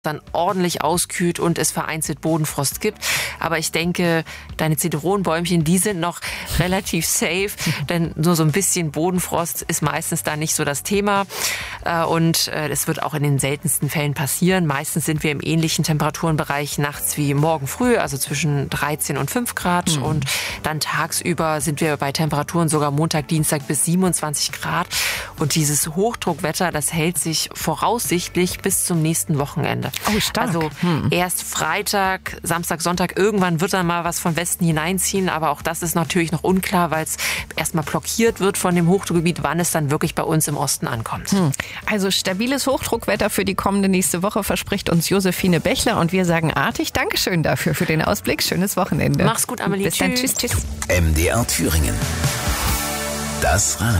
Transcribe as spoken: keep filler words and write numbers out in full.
dann ordentlich auskühlt und es vereinzelt Bodenfrost gibt. Aber ich denke, deine Zitronenbäumchen, die sind noch relativ safe, denn nur so ein bisschen Bodenfrost ist meistens da nicht so das Thema. Und es wird auch in den seltensten Fällen passieren. Meistens sind wir im ähnlichen Temperaturenbereich nachts wie morgen früh, also zwischen dreizehn und fünf Grad. Mhm. Und dann tagsüber sind wir bei Temperaturen sogar Montag, Dienstag bis siebenundzwanzig Grad. Und dieses Hochdruckwetter, das hält sich voraussichtlich bis zum nächsten Wochenende. Oh, stark. Also hm. erst Freitag, Samstag, Sonntag, irgendwann wird dann mal was von Westen hineinziehen, aber auch das ist natürlich noch unklar, weil es erstmal blockiert wird von dem Hochdruckgebiet, wann es dann wirklich bei uns im Osten ankommt. Hm. Also stabiles Hochdruckwetter für die kommende nächste Woche verspricht uns Josephine Bechler und wir sagen artig Dankeschön dafür für den Ausblick. Schönes Wochenende. Mach's gut, Amelie. Bis dann. Tschüss, tschüss. M D R Thüringen. Das Radio.